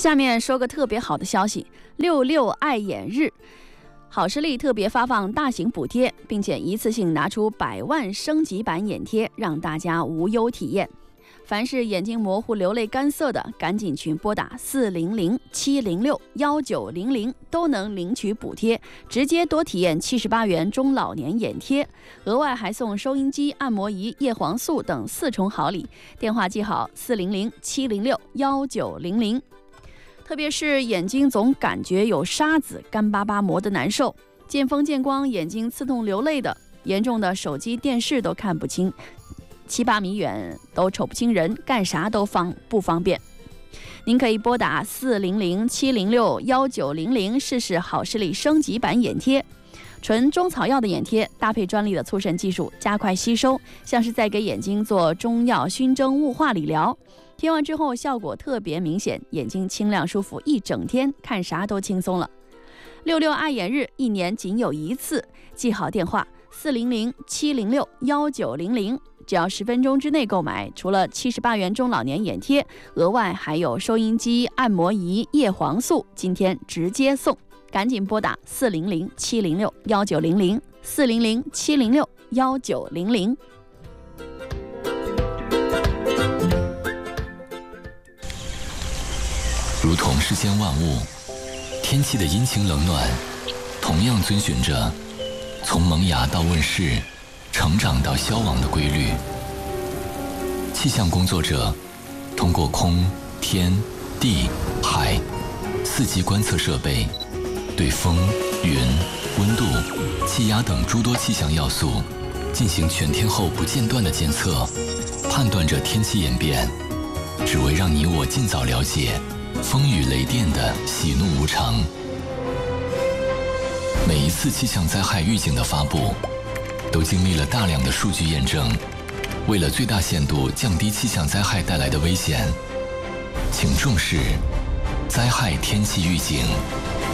下面说个特别好的消息，66爱眼日，好视力特别发放大型补贴，并且一次性拿出100万升级版眼贴，让大家无忧体验。凡是眼睛模糊、流泪、干涩的，赶紧去拨打400-706-1900，都能领取补贴，直接多体验78元中老年眼贴，额外还送收音机、按摩仪、叶黄素等4重好礼。电话记好：400-706-1900。特别是眼睛总感觉有沙子，干巴巴磨得难受，见风见光，眼睛刺痛流泪的，严重的手机电视都看不清，7、8米远都瞅不清人，干啥都不方便。您可以拨打400-706-1900试试好视力升级版眼贴。纯中草药的眼贴搭配专利的促渗技术，加快吸收，像是在给眼睛做中药熏蒸雾化理疗。贴完之后效果特别明显，眼睛清亮舒服，一整天看啥都轻松了。66爱眼日1年仅有1次，记好电话400-706-1900，只要10分钟之内购买，除了78元中老年眼贴，额外还有收音机、按摩仪、叶黄素，今天直接送，赶紧拨打400-706-1900 400-706-1900。 如同世间万物，天气的阴晴冷暖，同样遵循着从萌芽到问世、成长到消亡的规律。气象工作者通过空、天、地、海4级观测设备，对风、云、温度、气压等诸多气象要素进行全天候不间断的监测，判断着天气演变，只为让你我尽早了解风雨雷电的喜怒无常。每一次气象灾害预警的发布，都经历了大量的数据验证。为了最大限度降低气象灾害带来的危险，请重视灾害天气预警。